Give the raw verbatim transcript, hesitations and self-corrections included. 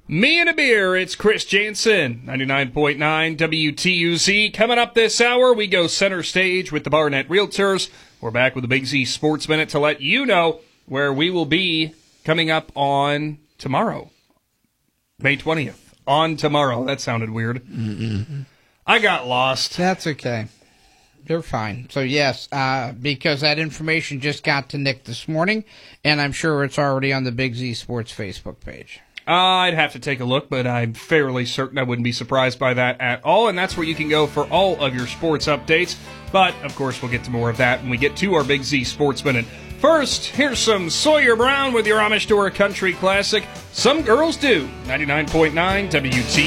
Me and a beer, it's Chris Jansen, ninety-nine point nine W T U Z. Coming up this hour, we go center stage with the Barnett Realtors. We're back with the Big Z Sports Minute to let you know where we will be coming up on tomorrow, May twentieth. On tomorrow. That sounded weird. Mm-mm. I got lost. That's okay. You're fine. So, yes, uh, because that information just got to Nick this morning, and I'm sure it's already on the Big Z Sports Facebook page. Uh, I'd have to take a look, but I'm fairly certain I wouldn't be surprised by that at all, and that's where you can go for all of your sports updates. But, of course, we'll get to more of that when we get to our Big Z Sports Minute. First, here's some Sawyer Brown with your Amish Door Country Classic. Some Girls Do, ninety-nine point nine W T.